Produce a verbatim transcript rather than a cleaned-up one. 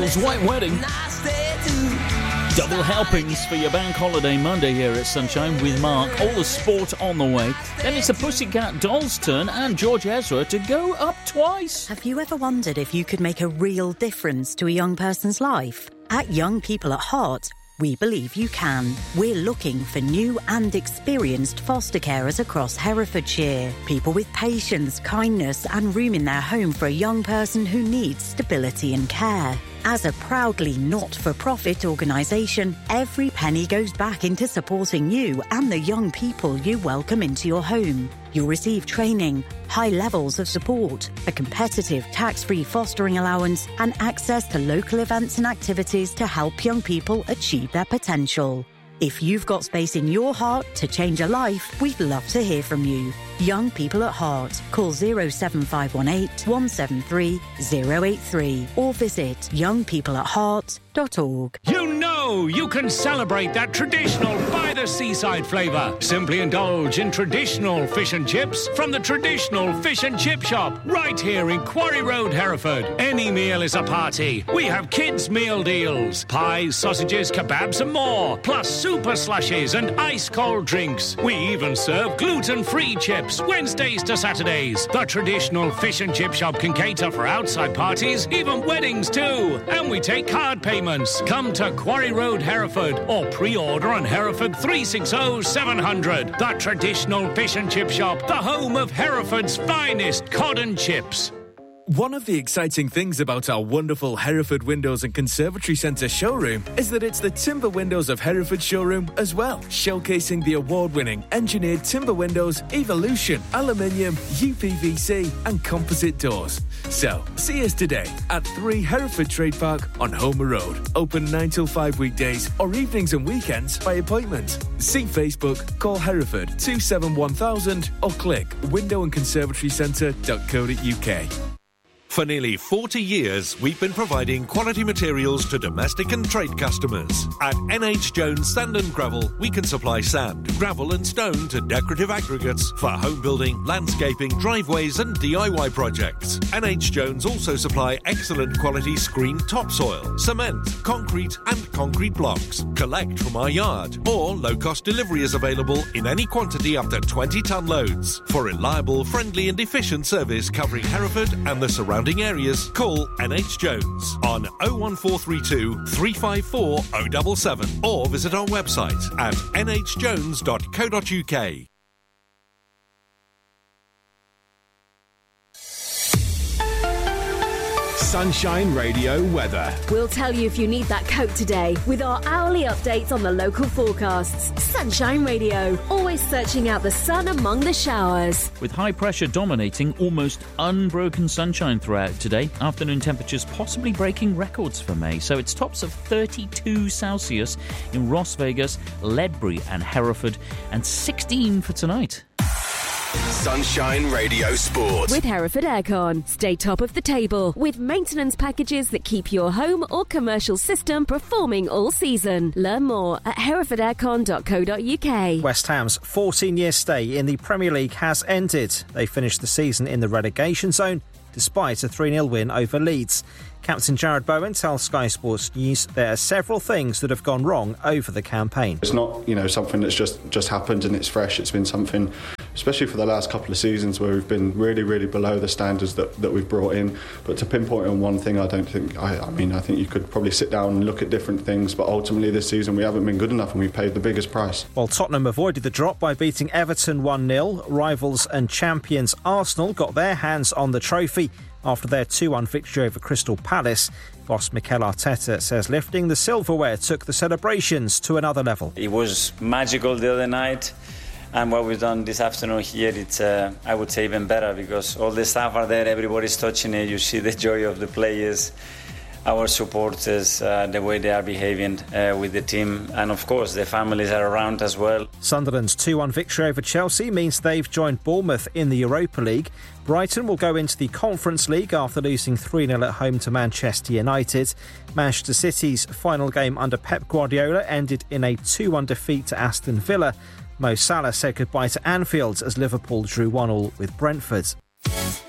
Beatles' White Wedding. Double helpings for your bank holiday Monday here at Sunshine with Mark. All the sport on the way. Then it's the Pussycat Dolls' turn and George Ezra to go up twice. Have you ever wondered if you could make a real difference to a young person's life? At Young People at Heart, we believe you can. We're looking for new and experienced foster carers across Herefordshire. People with patience, kindness and room in their home for a young person who needs stability and care. As a proudly not-for-profit organisation, every penny goes back into supporting you and the young people you welcome into your home. You'll receive training, high levels of support, a competitive tax-free fostering allowance and access to local events and activities to help young people achieve their potential. If you've got space in your heart to change a life, we'd love to hear from you. Young People at Heart. Call zero seven five one eight, one seven three, zero eight three or visit young people at heart dot org. You know you can celebrate that traditional by the seaside flavour. Simply indulge in traditional fish and chips from the traditional fish and chip shop right here in Quarry Road, Hereford. Any meal is a party. We have kids' meal deals, pies, sausages, kebabs and more, plus super slushies and ice-cold drinks. We even serve gluten-free chips Wednesdays to Saturdays. The traditional fish and chip shop can cater for outside parties, even weddings too. And we take card payments. Come to Quarry Road, Hereford, or pre-order on Hereford three six zero, seven hundred. The traditional fish and chip shop, the home of Hereford's finest cod and chips. One of the exciting things about our wonderful Hereford Windows and Conservatory Centre showroom is that it's the Timber Windows of Hereford showroom as well, showcasing the award-winning engineered timber windows, Evolution, aluminium, U P V C and composite doors. So, see us today at three Hereford Trade Park on Homer Road. Open nine till five weekdays or evenings and weekends by appointment. See Facebook, call Hereford two seven one thousand or click window and conservatory centre dot co dot uk. For nearly forty years, we've been providing quality materials to domestic and trade customers. At N H Jones Sand and Gravel, we can supply sand, gravel and stone to decorative aggregates for home building, landscaping, driveways and D I Y projects. N H Jones also supply excellent quality screened topsoil, cement, concrete and concrete blocks. Collect from our yard or low-cost delivery is available in any quantity up to twenty tonne loads. For reliable, friendly and efficient service covering Hereford and the surrounding areas, call N H Jones on oh one four three two, three five four, oh seven seven or visit our website at n h jones dot co dot u k. Sunshine Radio weather. We'll tell you if you need that coat today with our hourly updates on the local forecasts. Sunshine Radio, always searching out the sun among the showers. With high pressure dominating, almost unbroken sunshine throughout today. Afternoon temperatures possibly breaking records for May. So it's tops of thirty-two Celsius in Las Vegas, Ledbury and Hereford, and sixteen for tonight. Sunshine Radio Sport. With Hereford Aircon. Stay top of the table with maintenance packages that keep your home or commercial system performing all season. Learn more at hereford aircon dot co dot u k. West Ham's fourteen-year stay in the Premier League has ended. They finished the season in the relegation zone despite a three nil win over Leeds. Captain Jared Bowen tells Sky Sports News there are several things that have gone wrong over the campaign. It's not, you know, something that's just, just happened and it's fresh. It's been something, especially for the last couple of seasons, where we've been really, really below the standards that, that we've brought in. But to pinpoint on one thing, I don't think, I, I mean, I think you could probably sit down and look at different things, but ultimately this season we haven't been good enough and we paid the biggest price. While Tottenham avoided the drop by beating Everton one nil, rivals and champions Arsenal got their hands on the trophy after their two one victory over Crystal Palace. Boss Mikel Arteta says lifting the silverware took the celebrations to another level. It was magical the other night, and what we've done this afternoon here, it's uh, I would say even better, because all the staff are there, everybody's touching it, you see the joy of the players, our supporters, uh, the way they are behaving uh, with the team, and of course the families are around as well. Sunderland's two one victory over Chelsea means they've joined Bournemouth in the Europa League. Brighton will go into the Conference League after losing three nil at home to Manchester United. Manchester City's final game under Pep Guardiola ended in a two one defeat to Aston Villa. Mo Salah said goodbye to Anfield as Liverpool drew one all with Brentford.